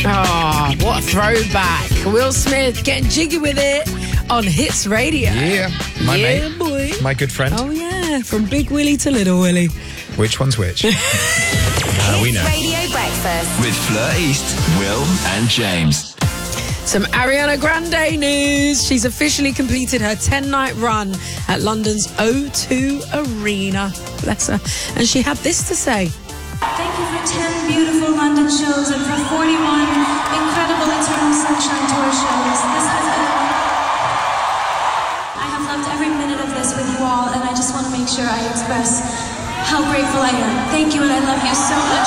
Oh, what a throwback. Will Smith getting jiggy with it on Hits Radio. Yeah, my mate. Boy. My good friend. Oh, yeah, from Big Willie to Little Willie. Which one's which? We Hits know. Radio Breakfast. With Fleur East, Will and James. Some Ariana Grande news. She's officially completed her 10-night run at London's O2 Arena. Bless her. And she had this to say. Thank you for 10 beautiful London shows and for 41 incredible Eternal Sunshine Tour shows. I have loved every minute of this with you all, and I just want to make sure I express how grateful I am. Thank you, and I love you so much.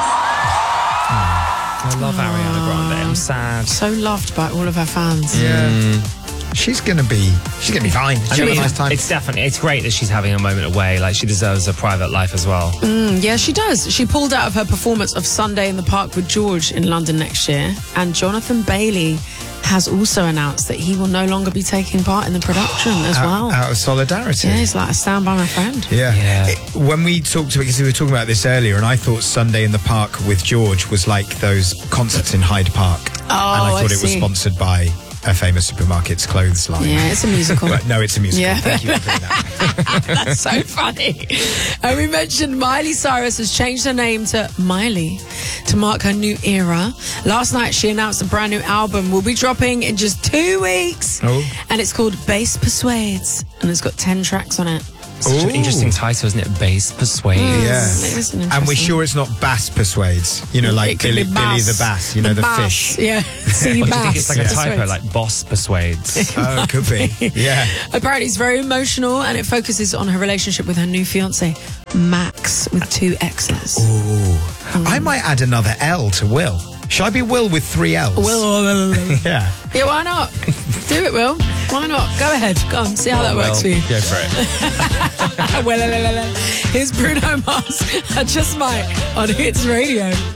I love Ariana Grande. I'm sad. So loved by all of her fans. Yeah. She's gonna be fine. She'll have a nice time. It's great that she's having a moment away. Like, she deserves a private life as well. Yeah, she does. She pulled out of her performance of Sunday in the Park with George in London next year. And Jonathan Bailey has also announced that he will no longer be taking part in the production as well. Out of solidarity. Yeah, he's like, I stand by my friend. Yeah. When we talked, because we were talking about this earlier, and I thought Sunday in the Park with George was like those concerts in Hyde Park. And I thought it was sponsored by a famous supermarket's clothes line. Yeah, it's a musical. But no, it's a musical. Yeah. Thank you for doing that. That's so funny. And we mentioned Miley Cyrus has changed her name to Miley to mark her new era. Last night, she announced a brand new album will be dropping in just 2 weeks. Oh. And it's called Bass Persuades. And it's got 10 tracks on it. Such an interesting title, isn't it? Bass Persuades. Yeah. It is an And we're interesting- sure it's not Bass Persuades. You know, like It could Billy be bass. the Bass, you know, the bass. fish. Yeah. Sea Or do you bass. think it's like a typo, Persuades. like Boss Persuades? Oh, could be. Yeah. Apparently, it's very emotional and it focuses on her relationship with her new fiance, Max, with 2 X's. I might add another L to Will. Should I be Will with 3 L's? Will. Yeah. Yeah, why not? Do it, Will. Why not? Go ahead. Go on, see how that works for you. Go for it. Well, here's Bruno Mars. I Just Might on Hits Radio.